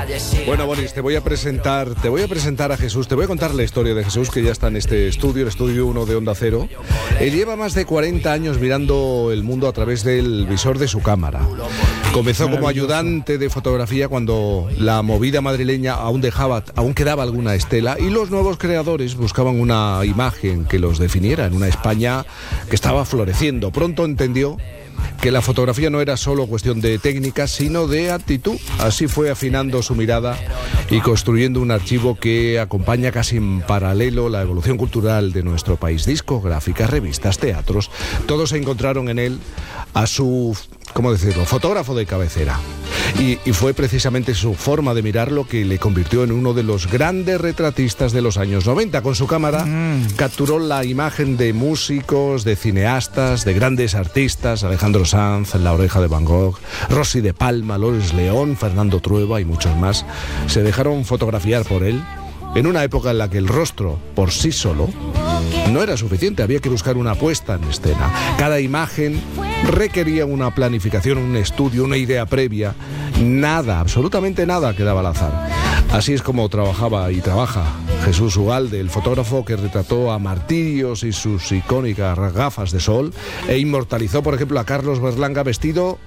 Bueno, Boris, te voy a presentar a Jesús, te voy a contar la historia de Jesús, que ya está en este estudio, el estudio 1 de Onda Cero. Él lleva más de 40 años mirando el mundo a través del visor de su cámara. Comenzó como ayudante de fotografía cuando la movida madrileña aún quedaba alguna estela, y los nuevos creadores buscaban una imagen que los definiera en una España que estaba floreciendo. Pronto entendió que la fotografía no era solo cuestión de técnica, sino de actitud. Así fue afinando su mirada y construyendo un archivo que acompaña casi en paralelo la evolución cultural de nuestro país. Discográficas, revistas, teatros, todos encontraron en él a su, ¿cómo decirlo?, fotógrafo de cabecera. Y fue precisamente su forma de mirar lo que le convirtió en uno de los grandes retratistas de los años 90. Con su cámara capturó la imagen de músicos, de cineastas, de grandes artistas: Alejandro Sanz, La Oreja de Van Gogh, Rosy de Palma, Lourdes León, Fernando Trueba y muchos más. Se dejaron fotografiar por él en una época en la que el rostro por sí solo no era suficiente, había que buscar una puesta en escena. Cada imagen requería una planificación, un estudio, una idea previa. Nada, absolutamente nada quedaba al azar. Así es como trabajaba y trabaja Jesús Ugalde, el fotógrafo que retrató a martirios y sus icónicas gafas de sol, e inmortalizó, por ejemplo, a Carlos Berlanga vestido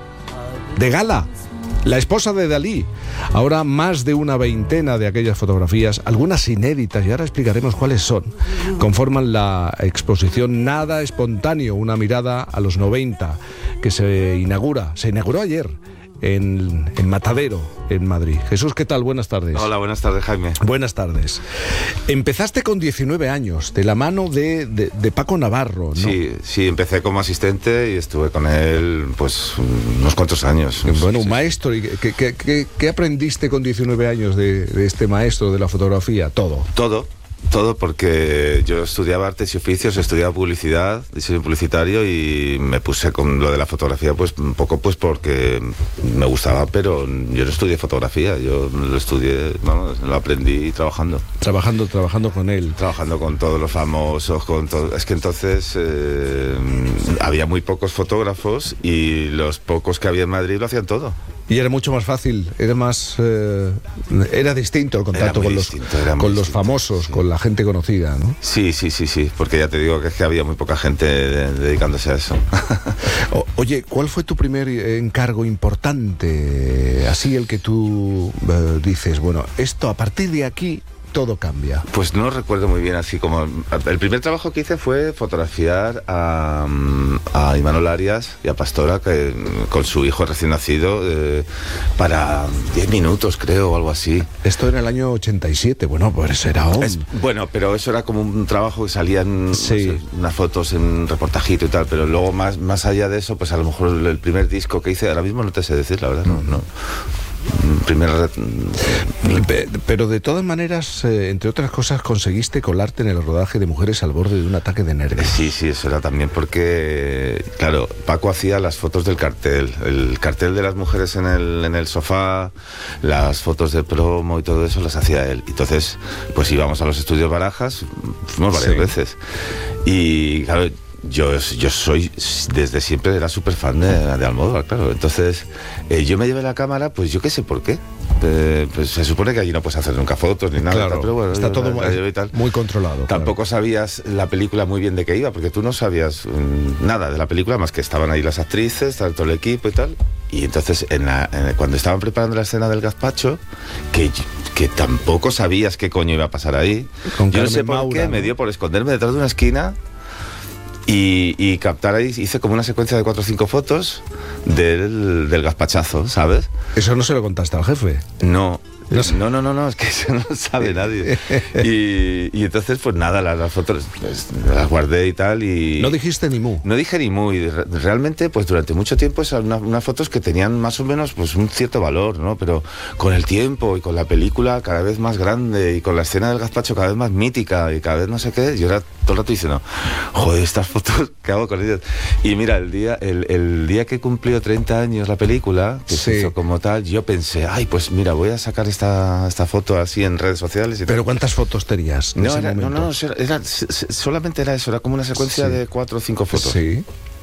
de gala, la esposa de Dalí. Ahora más de una veintena de aquellas fotografías, algunas inéditas, y ahora explicaremos cuáles son, conforman la exposición Nada Espontáneo, una mirada a los 90, que se inauguró ayer en Matadero, en Madrid. Jesús, ¿qué tal? Buenas tardes. Hola, buenas tardes, Jaime. Buenas tardes. Empezaste con 19 años, de la mano de Paco Navarro, ¿no? Sí, empecé como asistente y estuve con él pues unos cuantos años. Bueno, un sí. maestro. ¿Y qué aprendiste con 19 años de este maestro de la fotografía? Todo, porque yo estudiaba artes y oficios, estudiaba publicidad, diseño publicitario, y me puse con lo de la fotografía pues un poco pues porque me gustaba, pero yo no estudié fotografía, yo lo estudié, lo aprendí trabajando. Trabajando con él. Trabajando con todos los famosos, es que entonces había muy pocos fotógrafos y los pocos que había en Madrid lo hacían todo. Y era mucho más fácil, era distinto el contacto con los famosos, sí. Con la gente conocida, ¿no? Sí, porque ya te digo que es que había muy poca gente dedicándose a eso. Oye, ¿cuál fue tu primer encargo importante? Así el que tú dices, bueno, esto a partir de aquí todo cambia. Pues no recuerdo muy bien, así como el primer trabajo que hice fue fotografiar a Imanol Arias y a Pastora, que con su hijo recién nacido, para 10 minutos creo, o algo así. Esto era el año 87, bueno, pues era bueno, pero eso era como un trabajo que salían no sé, unas fotos en reportajito y tal, pero luego más allá de eso, pues a lo mejor el primer disco que hice, ahora mismo no te sé decir, la verdad, no. Pero de todas maneras, entre otras cosas, conseguiste colarte en el rodaje de Mujeres al borde de un ataque de nervios. Sí, eso era también porque, claro, Paco hacía las fotos del cartel, el cartel de las mujeres en el sofá, las fotos de promo y todo eso las hacía él. Entonces, pues íbamos a los estudios Barajas, fuimos varias veces. Y claro, yo soy, desde siempre era súper fan de Almodóvar, claro. Entonces, yo me llevé la cámara, pues yo qué sé por qué. Pues se supone que allí no puedes hacer nunca fotos ni nada, claro, tal, pero bueno, está todo muy controlado. Tampoco sabías la película muy bien de qué iba, porque tú no sabías nada de la película, más que estaban ahí las actrices, todo el equipo y tal. Y entonces, cuando estaban preparando la escena del gazpacho, que tampoco sabías qué coño iba a pasar ahí, yo no sé por qué, me dio por esconderme detrás de una esquina y captar ahí. Hice como una secuencia de 4 o 5 fotos del gazpachazo, ¿sabes? ¿Eso no se lo contaste al jefe? No, es que eso no lo sabe nadie. Y entonces, pues nada, las fotos las guardé y tal. Y ¿no dijiste ni mu? No dije ni mu. Y realmente, pues durante mucho tiempo, unas fotos que tenían más o menos pues un cierto valor, ¿no? Pero con el tiempo y con la película cada vez más grande y con la escena del gazpacho cada vez más mítica y cada vez no sé qué, yo era todo el rato diciendo, joder, estas fotos, ¿qué hago con ellas? Y mira, el día que cumplió 30 años la película, que se hizo como tal, yo pensé, pues mira, voy a sacar esta foto así en redes sociales y ¿pero tal. ¿Cuántas fotos tenías en ese momento? Solamente era eso, era como una secuencia de 4 o 5 fotos. Sí.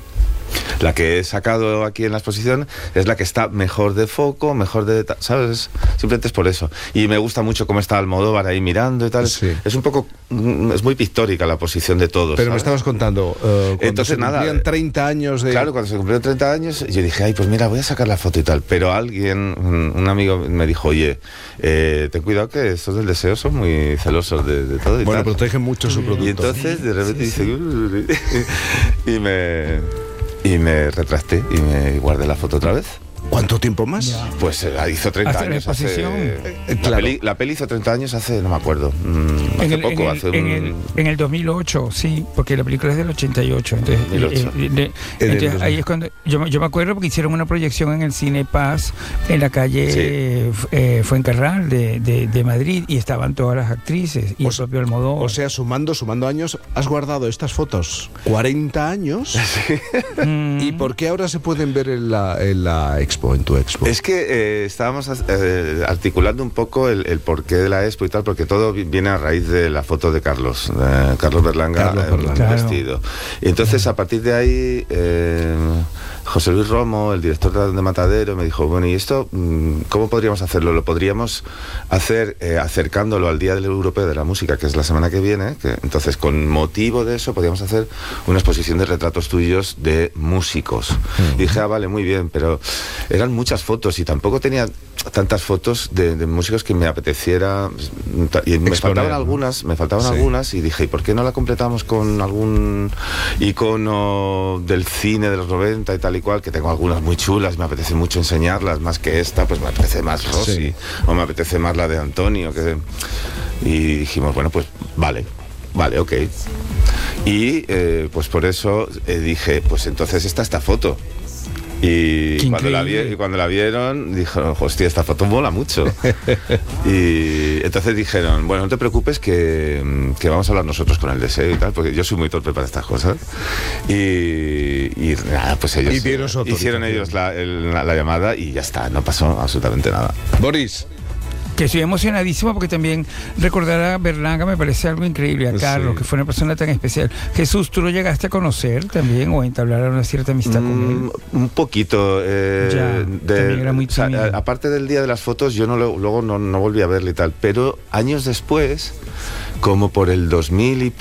La que he sacado aquí en la exposición es la que está mejor de foco, mejor de... ¿sabes? Simplemente es por eso. Y me gusta mucho cómo está Almodóvar ahí mirando y tal. Sí. Es un poco... es muy pictórica la posición de todos. Pero ¿sabes? me estabas contando, cuando Entonces, se cumplían 30 años de... Claro, cuando se cumplieron 30 años, yo dije, ay, pues mira, voy a sacar la foto y tal. Pero alguien, un amigo me dijo, oye, ten cuidado que estos del deseo son muy celosos de todo y Bueno, tal. protegen mucho su producto. Y entonces de repente dice y me retracté y me guardé la foto otra vez. ¿Cuánto tiempo más? Ya. Pues hizo 30 Hace la años. exposición. Claro. La peli hizo 30 años hace, no me acuerdo. En el 2008, sí, porque la película es del 88. Entonces, 2008. ahí es cuando yo me acuerdo porque hicieron una proyección en el Cine Paz en la calle Fuencarral de Madrid y estaban todas las actrices y el propio Almodóvar. O sea, sumando años, has guardado estas fotos 40 años. ¿Y por qué ahora se pueden ver en la expo, en tu expo? Es que estábamos articulando un poco el porqué de la expo y tal, porque todo viene a raíz de la foto de Carlos Berlanga, vestido. Y entonces, a partir de ahí, José Luis Romo, el director de Matadero, me dijo, bueno, ¿y esto cómo podríamos hacerlo? Lo podríamos hacer acercándolo al Día del Europeo de la Música, que es la semana que viene, entonces, con motivo de eso, podríamos hacer una exposición de retratos tuyos de músicos. Y dije, vale, muy bien, pero eran muchas fotos y tampoco tenía tantas fotos de músicos que me apeteciera, y me faltaban algunas y dije, ¿y por qué no la completamos con algún icono del cine de los 90 y tal y cual? Que tengo algunas muy chulas, me apetece mucho enseñarlas, más que esta, pues me apetece más Rossi, o me apetece más la de Antonio, y dijimos, bueno, pues vale, ok. Y pues por eso dije, pues entonces esta foto. Y cuando la vieron, dijeron, hostia, esta foto mola mucho. Y entonces dijeron, bueno, no te preocupes que vamos a hablar nosotros con el deseo y tal, porque yo soy muy torpe para estas cosas. Y nada, pues ellos hicieron ellos la llamada y ya está, no pasó absolutamente nada. Boris. Que estoy emocionadísimo porque también recordar a Berlanga me parece algo increíble, a Carlos, que fue una persona tan especial. Jesús, ¿tú lo llegaste a conocer también o entablar una cierta amistad con él? Un poquito. También era muy tímido. Aparte del día de las fotos, yo luego no volví a verle y tal, pero años después, como por el 2000